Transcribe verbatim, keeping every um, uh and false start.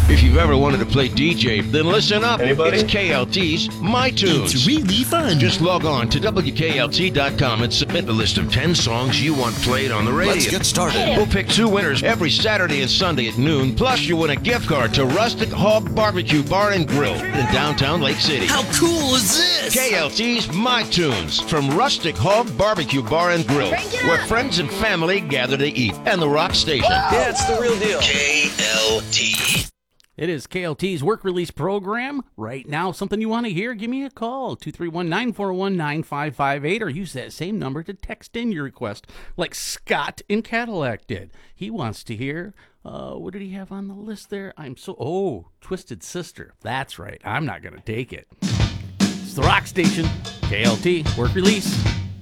If you've ever wanted to play D J, then listen up. Anybody? It's K L T's My Tunes. It's really fun. Just log on to W K L T dot com and submit the list of ten songs you want played on the radio. Let's get started. We'll pick two winners every Saturday and Sunday at noon. Plus, you win a gift card to Rustic Hog Barbecue Bar and Grill in downtown Lake City. How cool is this? K L T's My Tunes from Rustic Hog Barbecue Bar and Grill, where friends and family gather to eat, and the Rock Station. Yeah, it's the real deal. K L T. It is K L T's work release program. Right now, something you want to hear, give me a call, two three one, nine four one, nine five five eight, or use that same number to text in your request, like Scott in Cadillac did. He wants to hear, uh, what did he have on the list there? I'm so, oh, Twisted Sister. That's right. I'm not going to take it. It's the Rock Station, K L T, work release.